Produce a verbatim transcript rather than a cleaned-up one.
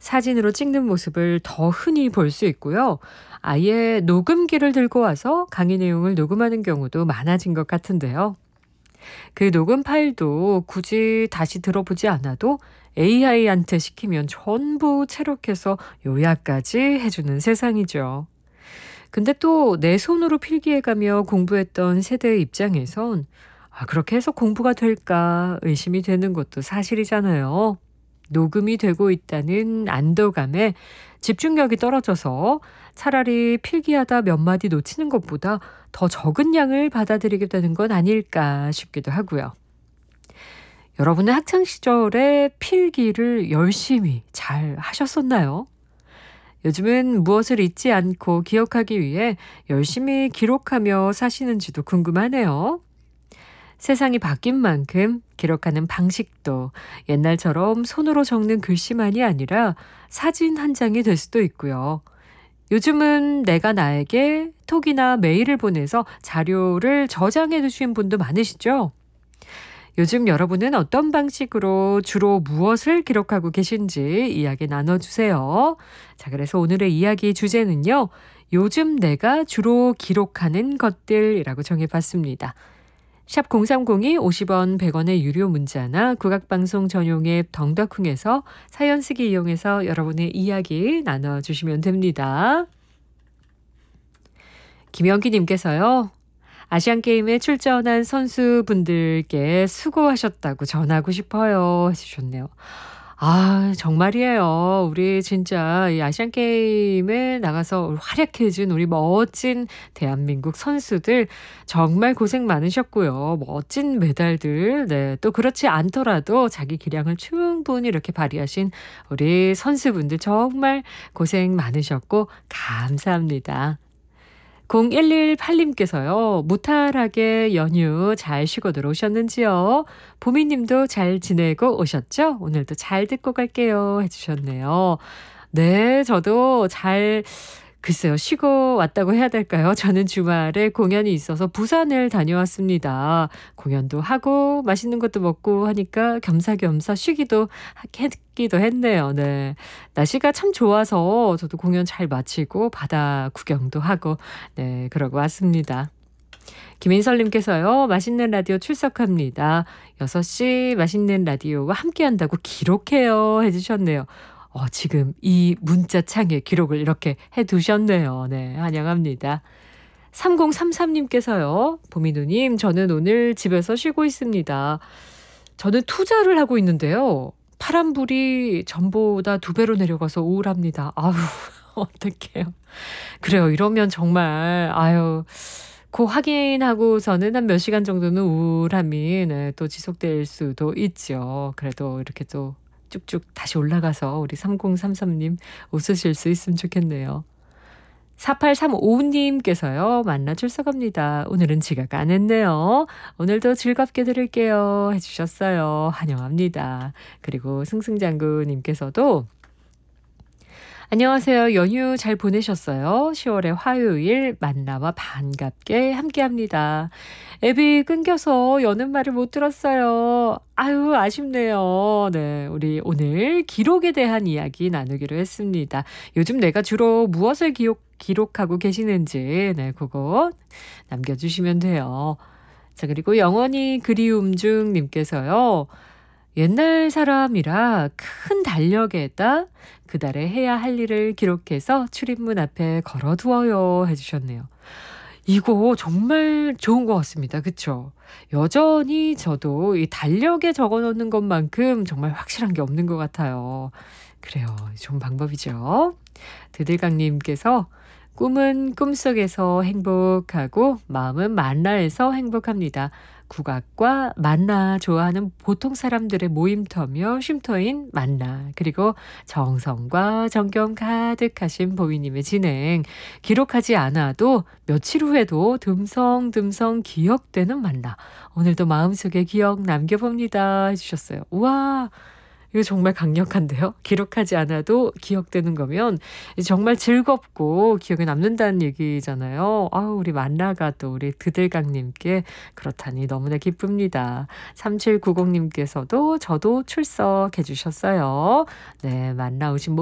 사진으로 찍는 모습을 더 흔히 볼 수 있고요. 아예 녹음기를 들고 와서 강의 내용을 녹음하는 경우도 많아진 것 같은데요. 그 녹음 파일도 굳이 다시 들어보지 않아도 에이아이한테 시키면 전부 체력해서 요약까지 해주는 세상이죠. 근데 또 내 손으로 필기해가며 공부했던 세대의 입장에선 아, 그렇게 해서 공부가 될까 의심이 되는 것도 사실이잖아요. 녹음이 되고 있다는 안도감에 집중력이 떨어져서 차라리 필기하다 몇 마디 놓치는 것보다 더 적은 양을 받아들이게 되는 건 아닐까 싶기도 하고요. 여러분의 학창시절에 필기를 열심히 잘 하셨었나요? 요즘은 무엇을 잊지 않고 기억하기 위해 열심히 기록하며 사시는지도 궁금하네요. 세상이 바뀐 만큼 기록하는 방식도 옛날처럼 손으로 적는 글씨만이 아니라 사진 한 장이 될 수도 있고요. 요즘은 내가 나에게 톡이나 메일을 보내서 자료를 저장해 두신 분도 많으시죠? 요즘 여러분은 어떤 방식으로 주로 무엇을 기록하고 계신지 이야기 나눠주세요. 자, 그래서 오늘의 이야기 주제는요. 요즘 내가 주로 기록하는 것들이라고 정해봤습니다. 샵 공삼공이 오십 원 백 원의 유료 문자나 국악방송 전용 앱 덩덕쿵에서 사연 쓰기 이용해서 여러분의 이야기 나눠주시면 됩니다. 김영기님께서요. 아시안게임에 출전한 선수분들께 수고하셨다고 전하고 싶어요 해주셨네요. 아, 정말이에요. 우리 진짜 이 아시안게임에 나가서 활약해준 우리 멋진 대한민국 선수들 정말 고생 많으셨고요. 멋진 메달들, 네, 또 그렇지 않더라도 자기 기량을 충분히 이렇게 발휘하신 우리 선수분들 정말 고생 많으셨고 감사합니다. 공일일팔님께서요. 무탈하게 연휴 잘 쉬고 들어오셨는지요? 보미님도 잘 지내고 오셨죠? 오늘도 잘 듣고 갈게요 해주셨네요. 네, 저도 잘 글쎄요. 쉬고 왔다고 해야 될까요? 저는 주말에 공연이 있어서 부산을 다녀왔습니다. 공연도 하고 맛있는 것도 먹고 하니까 겸사겸사 쉬기도 했기도 했네요. 네. 날씨가 참 좋아서 저도 공연 잘 마치고 바다 구경도 하고 네, 그러고 왔습니다. 김인설님께서요. 맛있는 라디오 출석합니다. 여섯 시 맛있는 라디오와 함께한다고 기록해요 해주셨네요. 어, 지금 이 문자창에 기록을 이렇게 해두셨네요. 네, 환영합니다. 삼공삼삼님께서요. 보미누님, 저는 오늘 집에서 쉬고 있습니다. 저는 투자를 하고 있는데요. 파란불이 전보다 두 배로 내려가서 우울합니다. 아유, 어떡해요. 그래요. 이러면 정말 아유. 그 확인하고서는 한 몇 시간 정도는 우울함이 네, 또 지속될 수도 있죠. 그래도 이렇게 또 쭉쭉 다시 올라가서 우리 삼공삼삼님 웃으실 수 있으면 좋겠네요. 사팔삼오님께서요. 만나 출석합니다. 오늘은 지각 안 했네요. 오늘도 즐겁게 들을게요 해주셨어요. 환영합니다. 그리고 승승장구님께서도 안녕하세요. 연휴 잘 보내셨어요? 시월의 화요일 만나와 반갑게 함께합니다. 앱이 끊겨서 여는 말을 못 들었어요. 아유, 아쉽네요. 네, 우리 오늘 기록에 대한 이야기 나누기로 했습니다. 요즘 내가 주로 무엇을 기록, 기록하고 계시는지 네, 그거 남겨주시면 돼요. 자, 그리고 영원히 그리움 중 님께서요. 옛날 사람이라 큰 달력에다 그달에 해야 할 일을 기록해서 출입문 앞에 걸어두어요 해주셨네요. 이거 정말 좋은 것 같습니다. 그쵸? 여전히 저도 이 달력에 적어놓는 것만큼 정말 확실한 게 없는 것 같아요. 그래요. 좋은 방법이죠. 드들강님께서 꿈은 꿈속에서 행복하고 마음은 만나에서 행복합니다. 국악과 만나 좋아하는 보통 사람들의 모임터며 쉼터인 만나 그리고 정성과 정경 가득하신 보미님의 진행 기록하지 않아도 며칠 후에도 듬성듬성 기억되는 만나 오늘도 마음속에 기억 남겨봅니다 해주셨어요. 우와 이거 정말 강력한데요. 기록하지 않아도 기억되는 거면 정말 즐겁고 기억에 남는다는 얘기잖아요. 아우 우리 만나가 또 우리 드들강님께 그렇다니 너무나 기쁩니다. 삼칠구공님께서도 저도 출석해 주셨어요. 네, 만나 오신